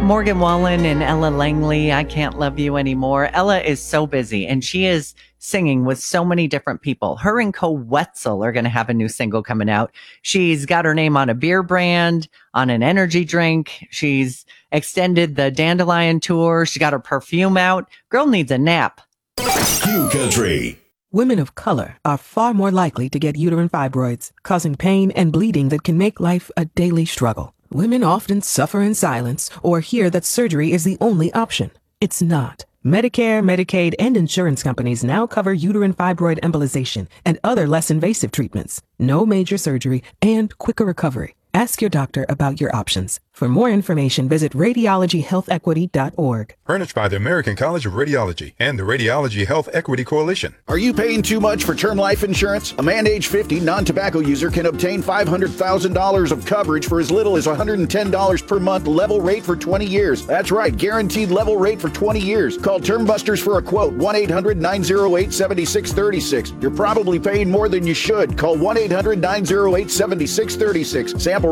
Morgan Wallen and Ella Langley, I Can't Love You Anymore. Ella is so busy and she is singing with so many different people. Her and Co Wetzel are going to have a new single coming out. She's got her name on a beer brand, on an energy drink. She's extended the Dandelion tour. She got her perfume out. Girl needs a nap. Q Country. Women of color are far more likely to get uterine fibroids, causing pain and bleeding that can make life a daily struggle. Women often suffer in silence or hear that surgery is the only option. It's not. Medicare, Medicaid, and insurance companies now cover uterine fibroid embolization and other less invasive treatments. No major surgery and quicker recovery. Ask your doctor about your options. For more information, visit radiologyhealthequity.org. Furnished by the American College of Radiology and the Radiology Health Equity Coalition. Are you paying too much for term life insurance? A man age 50 non-tobacco user can obtain $500,000 of coverage for as little as $110 per month, level rate for 20 years. That's right, guaranteed level rate for 20 years. Call Term Busters for a quote, 1-800-908-7636. You're probably paying more than you should. Call 1-800-908-7636. Sample